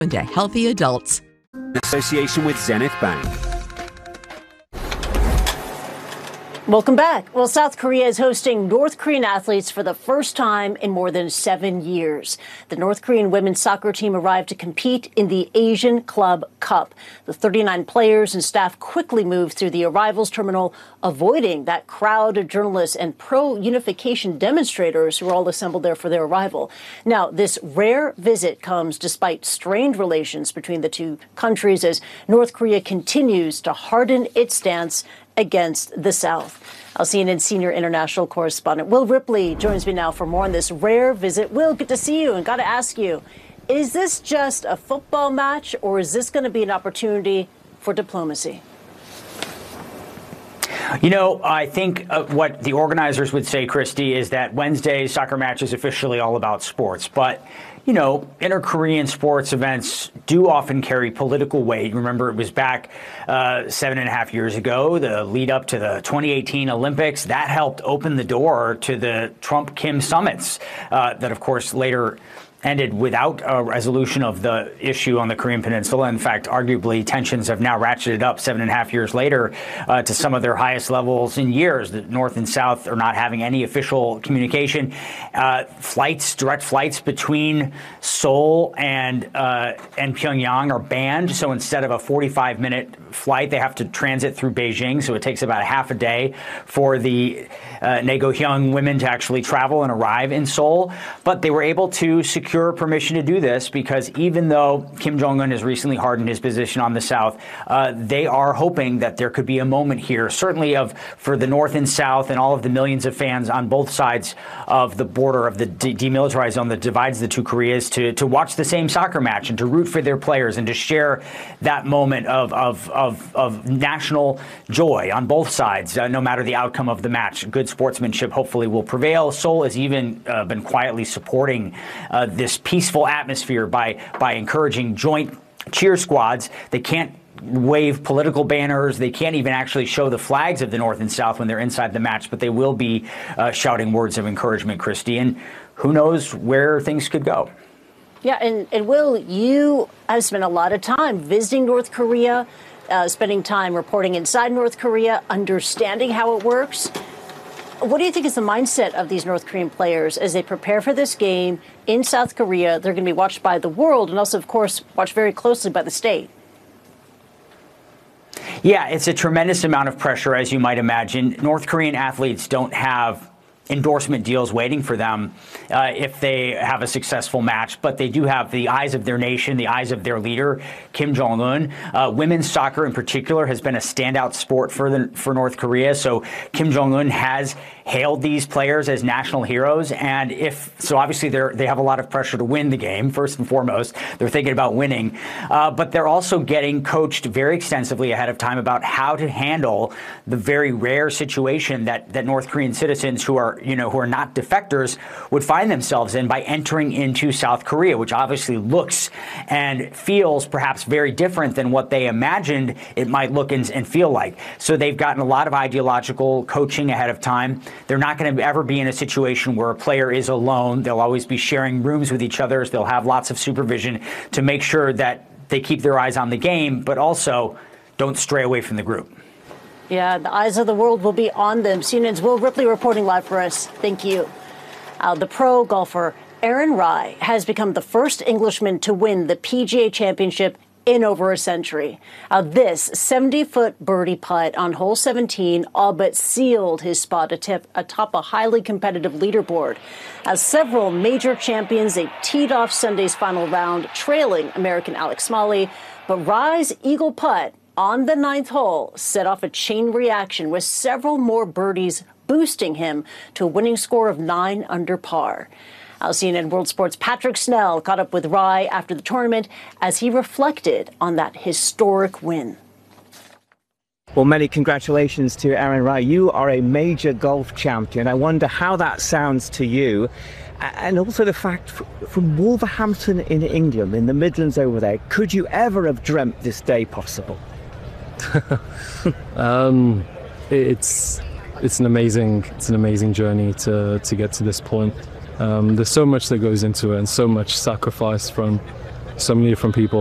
To healthy adults. In association with Zenith Bank. Welcome back. Well, South Korea is hosting North Korean athletes for the first time in more than 7 years. The North Korean women's soccer team arrived to compete in the Asian Club Cup. The 39 players and staff quickly moved through the arrivals terminal, avoiding that crowd of journalists and pro-unification demonstrators who were all assembled there for their arrival. Now, this rare visit comes despite strained relations between the two countries as North Korea continues to harden its stance against the South. Our CNN senior international correspondent Will Ripley joins me now for more on this rare visit. Will, good to see you, and got to ask you, is this just a football match, or is this going to be an opportunity for diplomacy? You know, I think what the organizers would say, Christy, is that Wednesday's soccer match is officially all about sports. But, you know, inter-Korean sports events do often carry political weight. Remember, it was back 7.5 years ago, the lead up to the 2018 Olympics. That helped open the door to the Trump-Kim summits that, of course, later ended without a resolution of the issue on the Korean Peninsula. In fact, arguably, tensions have now ratcheted up 7.5 years later to some of their highest levels in years. The North and South are not having any official communication. Direct flights between Seoul and Pyongyang are banned. So instead of a 45-minute flight, they have to transit through Beijing. So it takes about half a day for the Naegohyung women to actually travel and arrive in Seoul. But they were able to secure permission to do this because even though Kim Jong-un has recently hardened his position on the South, they are hoping that there could be a moment here, certainly for the North and South and all of the millions of fans on both sides of the border of the demilitarized zone that divides the two Koreas to watch the same soccer match and to root for their players and to share that moment of national joy on both sides, no matter the outcome of the match. Good sportsmanship hopefully will prevail. Seoul has even been quietly supporting this peaceful atmosphere by encouraging joint cheer squads. They can't wave political banners. They can't even actually show the flags of the North and South when they're inside the match, but they will be shouting words of encouragement, Christy. And who knows where things could go. Yeah, and Will, you have spent a lot of time visiting North Korea, spending time reporting inside North Korea, understanding how it works. What do you think is the mindset of these North Korean players as they prepare for this game in South Korea? They're going to be watched by the world and also, of course, watched very closely by the state. Yeah, it's a tremendous amount of pressure, as you might imagine. North Korean athletes don't have endorsement deals waiting for them if they have a successful match. But they do have the eyes of their nation, the eyes of their leader, Kim Jong-un. Women's soccer in particular has been a standout sport for North Korea. So Kim Jong-un has hailed these players as national heroes. And so obviously they have a lot of pressure to win the game, first and foremost. They're thinking about winning. But they're also getting coached very extensively ahead of time about how to handle the very rare situation that North Korean citizens who are not defectors would find themselves in by entering into South Korea, which obviously looks and feels perhaps very different than what they imagined it might look and feel like. So they've gotten a lot of ideological coaching ahead of time. They're not going to ever be in a situation where a player is alone. They'll always be sharing rooms with each other. They'll have lots of supervision to make sure that they keep their eyes on the game, but also don't stray away from the group. Yeah, the eyes of the world will be on them. CNN's Will Ripley reporting live for us. Thank you. The pro golfer Aaron Rai has become the first Englishman to win the PGA Championship in over a century. This 70-foot birdie putt on hole 17 all but sealed his spot atop a highly competitive leaderboard. As several major champions, they teed off Sunday's final round, trailing American Alex Smalley. But Rai's eagle putt on the 9th hole set off a chain reaction with several more birdies boosting him to a winning score of 9 under par. Our CNN World Sports' Patrick Snell caught up with Rai after the tournament as he reflected on that historic win. Well, many congratulations to Aaron Rai. You are a major golf champion. I wonder how that sounds to you. And also the fact from Wolverhampton in England, in the Midlands over there, could you ever have dreamt this day possible? It's an amazing journey to get to this point. There's so much that goes into it and so much sacrifice from so many different people.